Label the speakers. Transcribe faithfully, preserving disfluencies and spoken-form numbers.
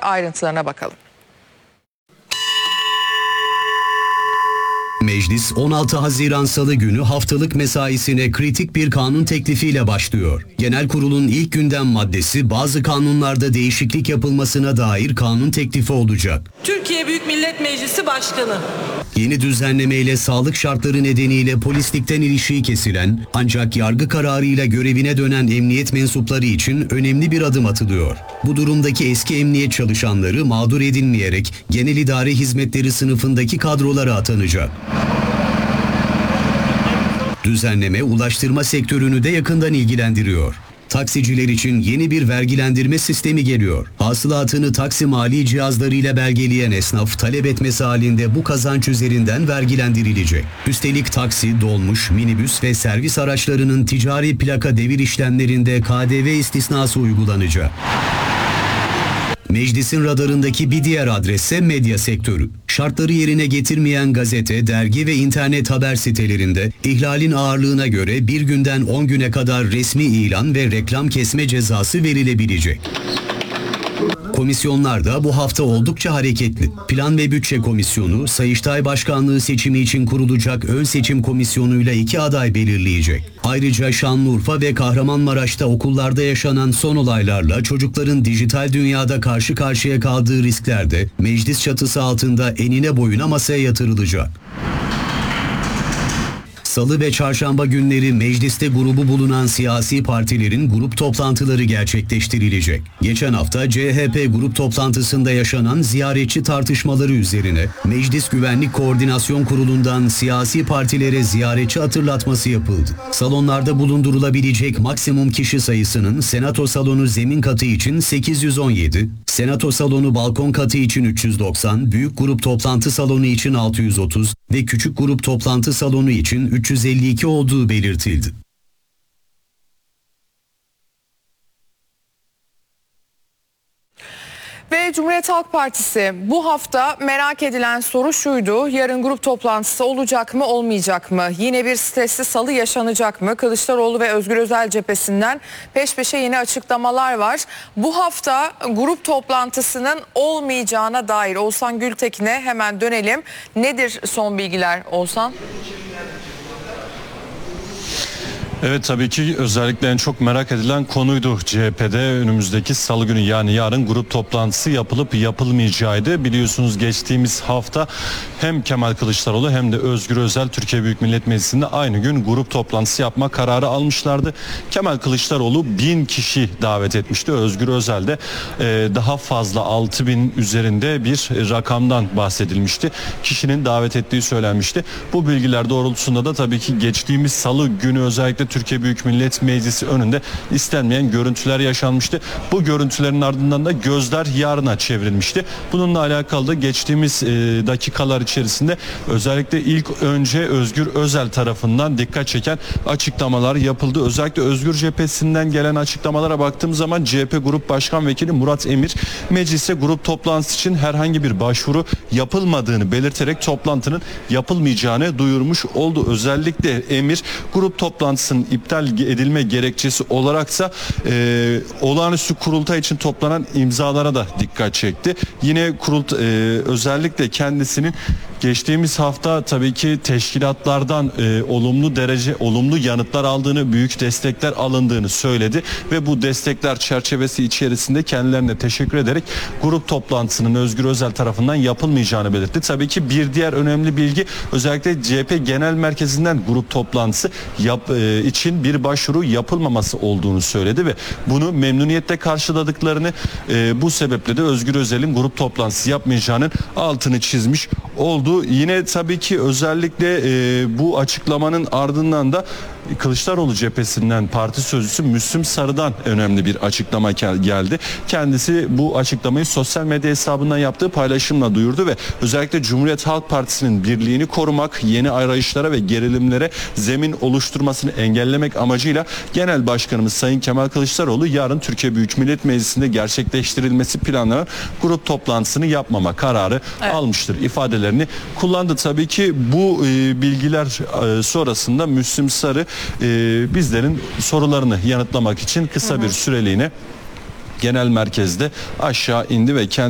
Speaker 1: Ayrıntılarına bakalım.
Speaker 2: Meclis on altı Haziran Salı günü haftalık mesaisine kritik bir kanun teklifiyle başlıyor. Genel Kurul'un ilk gündem maddesi bazı kanunlarda değişiklik yapılmasına dair kanun teklifi olacak.
Speaker 3: Türkiye Büyük Millet Meclisi Başkanı.
Speaker 2: Yeni düzenlemeyle sağlık şartları nedeniyle polislikten ilişiği kesilen ancak yargı kararıyla görevine dönen emniyet mensupları için önemli bir adım atılıyor. Bu durumdaki eski emniyet çalışanları mağdur edilmeyerek genel idare hizmetleri sınıfındaki kadrolara atanacak. Düzenleme ulaştırma sektörünü de yakından ilgilendiriyor. Taksiciler için yeni bir vergilendirme sistemi geliyor. Hasılatını taksi mali cihazlarıyla belgeleyen esnaf talep etmesi halinde bu kazanç üzerinden vergilendirilecek. Üstelik taksi, dolmuş, minibüs ve servis araçlarının ticari plaka devir işlemlerinde K D V istisnası uygulanacak. Meclisin radarındaki bir diğer adresse medya sektörü. Şartları yerine getirmeyen gazete, dergi ve internet haber sitelerinde ihlalin ağırlığına göre bir günden on güne kadar resmi ilan ve reklam kesme cezası verilebilecek. Komisyonlar da bu hafta oldukça hareketli. Plan ve Bütçe Komisyonu, Sayıştay Başkanlığı seçimi için kurulacak ön seçim komisyonuyla iki aday belirleyecek. Ayrıca Şanlıurfa ve Kahramanmaraş'ta okullarda yaşanan son olaylarla çocukların dijital dünyada karşı karşıya kaldığı riskler de meclis çatısı altında enine boyuna masaya yatırılacak. Salı ve çarşamba günleri mecliste grubu bulunan siyasi partilerin grup toplantıları gerçekleştirilecek. Geçen hafta C H P grup toplantısında yaşanan ziyaretçi tartışmaları üzerine Meclis Güvenlik Koordinasyon Kurulu'ndan siyasi partilere ziyaretçi hatırlatması yapıldı. Salonlarda bulundurulabilecek maksimum kişi sayısının Senato salonu zemin katı için sekiz yüz on yedi, Senato salonu balkon katı için üç yüz doksan, büyük grup toplantı salonu için altı yüz otuz ve küçük grup toplantı salonu için üç yüz elli iki olduğu belirtildi.
Speaker 1: Ve Cumhuriyet Halk Partisi bu hafta merak edilen soru şuydu: yarın grup toplantısı olacak mı, olmayacak mı? Yine bir stresli salı yaşanacak mı? Kılıçdaroğlu ve Özgür Özel cephesinden peş peşe yeni açıklamalar var. Bu hafta grup toplantısının olmayacağına dair Oğuzhan Gültekin'e hemen dönelim. Nedir son bilgiler Oğuzhan?
Speaker 4: Evet, tabii ki özellikle en çok merak edilen konuydu C H P'de önümüzdeki salı günü, yani yarın grup toplantısı yapılıp yapılmayacağıydı. Biliyorsunuz geçtiğimiz hafta hem Kemal Kılıçdaroğlu hem de Özgür Özel Türkiye Büyük Millet Meclisi'nde aynı gün grup toplantısı yapma kararı almışlardı. Kemal Kılıçdaroğlu bin kişi davet etmişti. Özgür Özel de e, daha fazla altı bin üzerinde bir rakamdan bahsedilmişti. Kişinin davet ettiği söylenmişti. Bu bilgiler doğrultusunda da tabii ki geçtiğimiz salı günü özellikle Türkiye Büyük Millet Meclisi önünde istenmeyen görüntüler yaşanmıştı. Bu görüntülerin ardından da gözler yarına çevrilmişti. Bununla alakalı da geçtiğimiz e, dakikalar içerisinde özellikle ilk önce Özgür Özel tarafından dikkat çeken açıklamalar yapıldı. Özellikle Özgür cephesinden gelen açıklamalara baktığım zaman C H P Grup Başkan Vekili Murat Emir meclise grup toplantısı için herhangi bir başvuru yapılmadığını belirterek toplantının yapılmayacağını duyurmuş oldu. Özellikle Emir grup toplantısının iptal edilme gerekçesi olaraksa e, olağanüstü kurultay için toplanan imzalara da dikkat çekti. Yine kurult e, özellikle kendisinin geçtiğimiz hafta tabii ki teşkilatlardan e, olumlu derece olumlu yanıtlar aldığını, büyük destekler alındığını söyledi ve bu destekler çerçevesi içerisinde kendilerine teşekkür ederek grup toplantısının Özgür Özel tarafından yapılmayacağını belirtti. Tabii ki bir diğer önemli bilgi, özellikle C H P Genel Merkezi'nden grup toplantısı yap, e, için bir başvuru yapılmaması olduğunu söyledi ve bunu memnuniyetle karşıladıklarını, e, bu sebeple de Özgür Özel'in grup toplantısı yapmayacağının altını çizmiş oldu. Yine tabii ki özellikle e, bu açıklamanın ardından da Kılıçdaroğlu cephesinden parti sözcüsü Müslüm Sarı'dan önemli bir açıklama geldi. Kendisi bu açıklamayı sosyal medya hesabından yaptığı paylaşımla duyurdu ve özellikle Cumhuriyet Halk Partisi'nin birliğini korumak, yeni arayışlara ve gerilimlere zemin oluşturmasını engellemek amacıyla Genel Başkanımız Sayın Kemal Kılıçdaroğlu yarın Türkiye Büyük Millet Meclisi'nde gerçekleştirilmesi planlanan grup toplantısını yapmama kararı evet. almıştır ifadelerini kullandı. Tabii ki bu e, bilgiler e, sonrasında Müslüm Sarı e, bizlerin sorularını yanıtlamak için kısa hı hı. bir süreliğine genel merkezde aşağı indi ve kendi